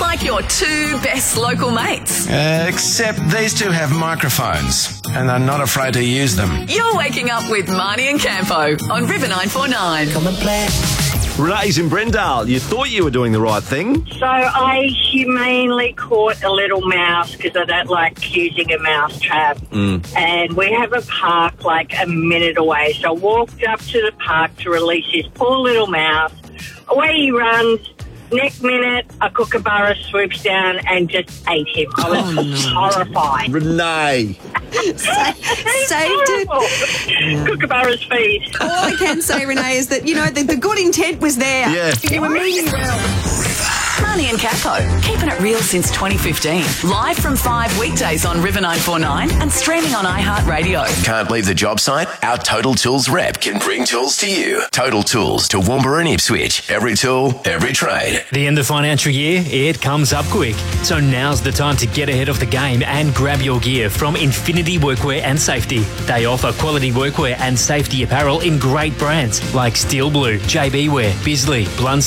like your two best local mates. Except these two have microphones and are not afraid to use them. You're waking up with Marnie and Campo on River 949. Come and play. Renee's in Brendale. You thought you were doing the right thing. So I humanely caught a little mouse because I don't like using a mouse trap. And we have a park like a minute away. So I walked up to the park to release this poor little mouse. Away he runs. Next minute, a kookaburra swoops down and just ate him. I was horrified. Renee. Saved it. Kookaburra's feet. All I can say, Renee, is that, you know, the good intent was there. Yeah. You were meaning well. Marnie and Campo, keeping it real since 2015. Live from 5 weekdays on River 949 and streaming on iHeartRadio. Can't leave the job site? Our Total Tools rep can bring tools to you. Total Tools to Woombra and Ipswich. Every tool, every trade. The end of financial year, it comes up quick. So now's the time to get ahead of the game and grab your gear from Infinity Workwear and Safety. They offer quality workwear and safety apparel in great brands like Steel Blue, JB Wear, Bisley, Blunt